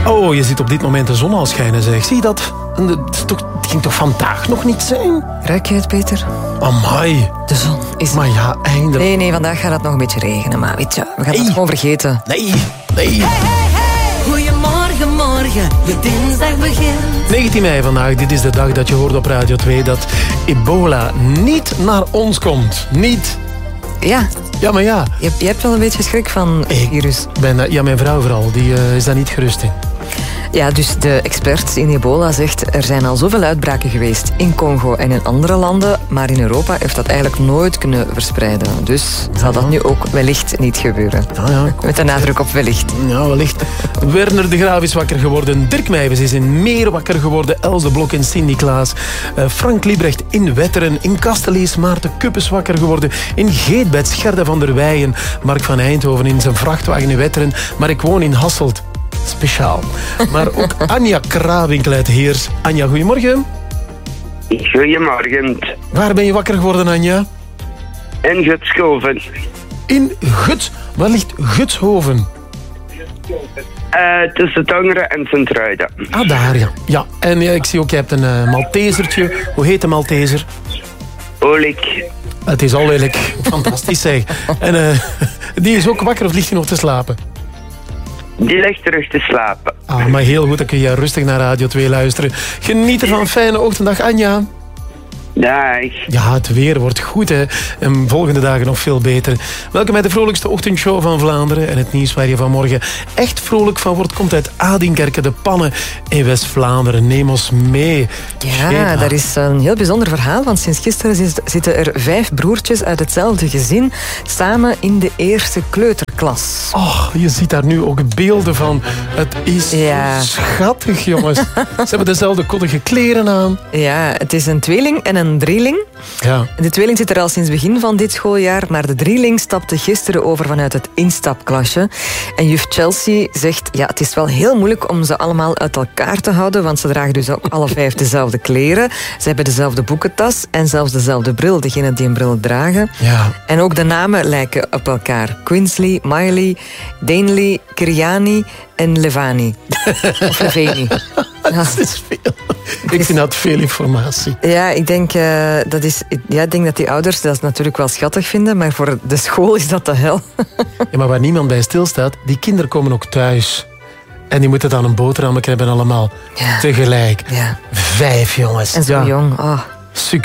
Oh, je ziet op dit moment de zon al schijnen, zeg. Zie je dat? Het ging toch vandaag nog niet zijn? Ruik je het, Peter? Amai. De zon is... Maar ja, eindelijk. Nee, vandaag gaat het nog een beetje regenen. Maar weet je, we gaan het gewoon vergeten. Nee. Hey. Goedemorgen, morgen. De dinsdag begint. 19 mei vandaag. Dit is de dag dat je hoort op Radio 2 dat ebola niet naar ons komt. Niet. Ja. Ja, maar ja. Je hebt wel een beetje schrik van het virus. Mijn vrouw vooral. Die is daar niet gerust in. Ja, dus de expert in ebola zegt... er zijn al zoveel uitbraken geweest in Congo en in andere landen... maar in Europa heeft dat eigenlijk nooit kunnen verspreiden. Dus zal dat nu ook wellicht niet gebeuren. Met de nadruk op wellicht. Ja, wellicht. Werner de Graaf is wakker geworden. Dirk Meijers is in Meer wakker geworden. Els de Blok in Sint-Niklaas. Frank Liebrecht in Wetteren. In Kastelees Maarten Kupp is wakker geworden. In Geetbed Gerda van der Weijen. Mark van Eindhoven in zijn vrachtwagen in Wetteren. Maar ik woon in Hasselt. Speciaal. Maar ook Anja Krawinkel uit Heers. Anja, goedemorgen. Goedemorgen. Waar ben je wakker geworden, Anja? In Gutshoven. In Guts? Waar ligt Gutshoven? Tussen Tongeren en Sint-Truiden. Ah, daar, ja. Ja, en ik zie ook, je hebt een Maltesertje. Hoe heet de Malteser? Olik. Het is al lelijk. Fantastisch, zeg. En die is ook wakker of ligt hij nog te slapen? Die ligt terug te slapen. Ah, maar heel goed, dan kun je rustig naar Radio 2 luisteren. Geniet ervan, een fijne ochtenddag, Anja. Dag. Ja, het weer wordt goed, hè. En volgende dagen nog veel beter. Welkom bij de vrolijkste ochtendshow van Vlaanderen. En het nieuws waar je vanmorgen echt vrolijk van wordt... komt uit Adinkerke, de Pannen in West-Vlaanderen. Neem ons mee. Ja, dat is een heel bijzonder verhaal. Want sinds gisteren zitten er 5 broertjes uit hetzelfde gezin... samen in de eerste kleuterklas. Oh, je ziet daar nu ook beelden van. Het is schattig, jongens. Ze hebben dezelfde koddige kleren aan. Ja, het is een tweeling en een drieling. Ja. De tweeling zit er al sinds begin van dit schooljaar, maar de drieling stapte gisteren over vanuit het instapklasje. En juf Chelsea zegt, ja, het is wel heel moeilijk om ze allemaal uit elkaar te houden, want ze dragen dus ook alle 5 dezelfde kleren. Ze hebben dezelfde boekentas en zelfs dezelfde bril, degenen die een bril dragen. Ja. En ook de namen lijken op elkaar. Quinsley, Miley, Danley, Kiriani en Levani. Of Leveni. Dat is veel. Ik vind dat veel informatie. Ja, ik denk dat die ouders dat natuurlijk wel schattig vinden, maar voor de school is dat de hel. Ja, maar waar niemand bij stilstaat, die kinderen komen ook thuis. En die moeten dan een boterham hebben allemaal tegelijk. Ja. 5, jongens. En zo jong. Oh. Succes.